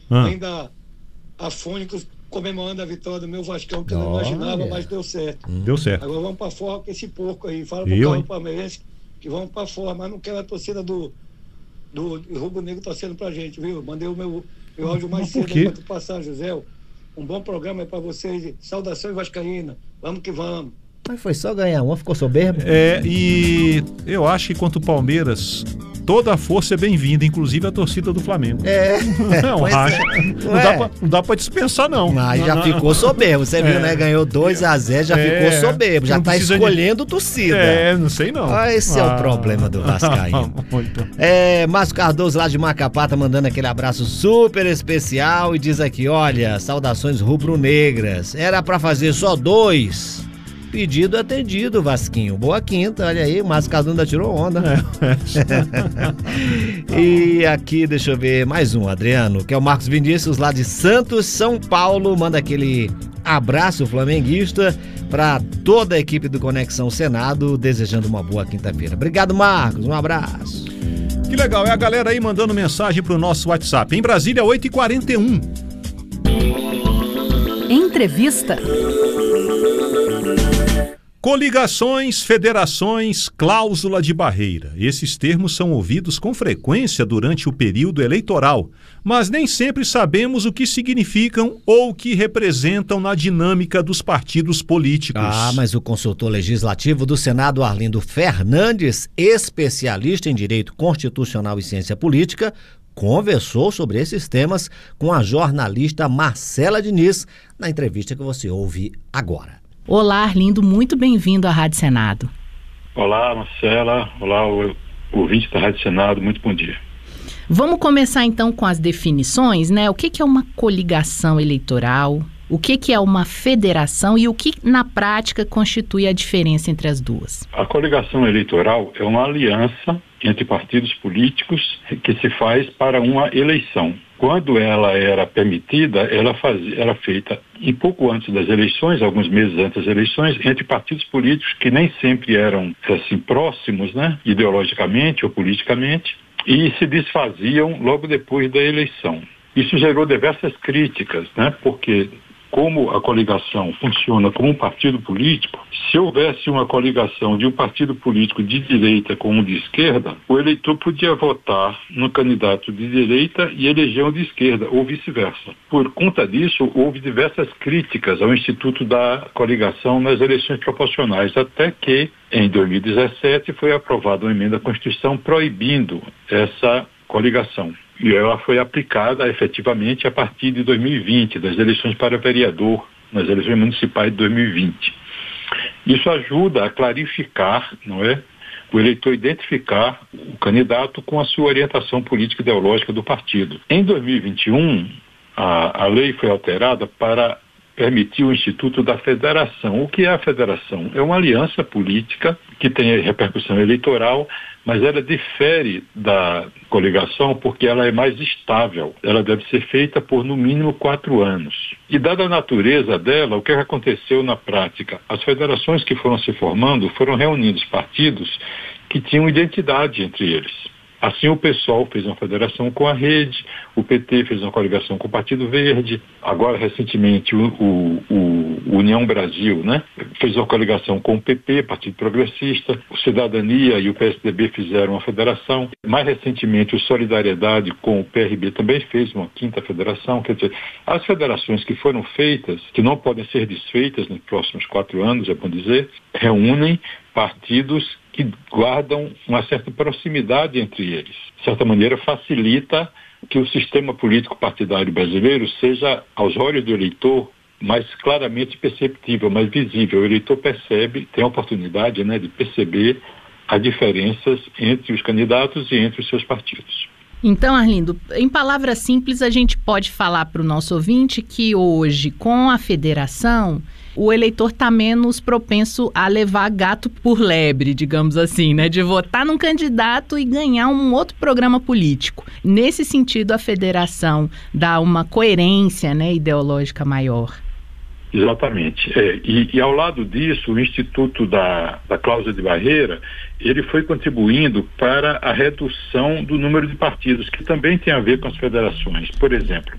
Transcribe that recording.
ainda afônicos, comemorando a vitória do meu Vascão, que eu não imaginava, mas deu certo. Deu certo. Agora vamos pra fora com esse porco aí. Fala pro carro palmeirense que vamos pra fora, mas não quero a torcida do Rubro Negro torcendo pra gente, viu? Mandei o meu áudio mais cedo aí pra tu passar, José. Um bom programa aí pra vocês. Saudações vascaína. Vamos que vamos. Mas foi só ganhar uma, ficou soberbo. E eu acho que quanto o Palmeiras, toda a força é bem-vinda, inclusive a torcida do Flamengo. Não, não dá pra dispensar, não. Mas já ficou soberbo, você viu, né? Ganhou 2-0, já ficou soberbo, já tá escolhendo torcida. Não sei não. Esse é o problema do Vascaíno. Márcio Cardoso lá de Macapá tá mandando aquele abraço super especial e diz aqui, olha, saudações rubro-negras, era pra fazer só 2. Pedido atendido, Vasquinho. Boa quinta, olha aí, o Márcio Cardoso ainda tirou onda. E aqui, deixa eu ver, mais um, Adriano, que é o Marcos Vinícius, lá de Santos, São Paulo, manda aquele abraço flamenguista para toda a equipe do Conexão Senado, desejando uma boa quinta-feira. Obrigado, Marcos, um abraço. Que legal, é a galera aí mandando mensagem pro nosso WhatsApp. Em Brasília, 8h41. Entrevista. Coligações, federações, cláusula de barreira. Esses termos são ouvidos com frequência durante o período eleitoral, mas nem sempre sabemos o que significam ou o que representam na dinâmica dos partidos políticos. Mas o consultor legislativo do Senado, Arlindo Fernandes, especialista em direito constitucional e ciência política, conversou sobre esses temas com a jornalista Marcela Diniz, na entrevista que você ouve agora. Olá, Arlindo, muito bem-vindo à Rádio Senado. Olá, Marcela. Olá, o ouvinte da Rádio Senado, muito bom dia. Vamos começar então com as definições, né? O que é uma coligação eleitoral? O que é uma federação e o que na prática constitui a diferença entre as duas? A coligação eleitoral é uma aliança entre partidos políticos que se faz para uma eleição. Quando ela era permitida, ela era feita um pouco antes das eleições, alguns meses antes das eleições, entre partidos políticos que nem sempre eram assim próximos, né, ideologicamente ou politicamente, e se desfaziam logo depois da eleição. Isso gerou diversas críticas, né, porque como a coligação funciona como um partido político, se houvesse uma coligação de um partido político de direita com um de esquerda, o eleitor podia votar no candidato de direita e eleger um de esquerda, ou vice-versa. Por conta disso, houve diversas críticas ao Instituto da Coligação nas eleições proporcionais, até que, em 2017, foi aprovada uma emenda à Constituição proibindo essa coligação. E ela foi aplicada efetivamente a partir de 2020, das eleições para vereador, nas eleições municipais de 2020. Isso ajuda a clarificar, não é? O eleitor identificar o candidato com a sua orientação política e ideológica do partido. Em 2021, a lei foi alterada para permitir o Instituto da Federação. O que é a federação? É uma aliança política que tem repercussão eleitoral, mas ela difere da coligação porque ela é mais estável. Ela deve ser feita por no mínimo 4 anos. E dada a natureza dela, o que aconteceu na prática? As federações que foram se formando foram reunindo partidos que tinham identidade entre eles. Assim, o PSOL fez uma federação com a Rede, o PT fez uma coligação com o Partido Verde, agora, recentemente, o União Brasil, né, fez uma coligação com o PP, Partido Progressista, o Cidadania e o PSDB fizeram uma federação. Mais recentemente, o Solidariedade com o PRB também fez uma 5ª federação. Quer dizer, as federações que foram feitas, que não podem ser desfeitas nos próximos 4 anos, é bom dizer, reúnem partidos que guardam uma certa proximidade entre eles. De certa maneira, facilita que o sistema político partidário brasileiro seja, aos olhos do eleitor, mais claramente perceptível, mais visível. O eleitor percebe, tem a oportunidade, né, de perceber as diferenças entre os candidatos e entre os seus partidos. Então, Arlindo, em palavras simples, a gente pode falar para o nosso ouvinte que hoje, com a federação, o eleitor está menos propenso a levar gato por lebre, digamos assim, né? De votar num candidato e ganhar um outro programa político. Nesse sentido, a federação dá uma coerência, né, ideológica maior. Exatamente. E ao lado disso, o Instituto da Cláusula de Barreira, ele foi contribuindo para a redução do número de partidos, que também tem a ver com as federações. Por exemplo,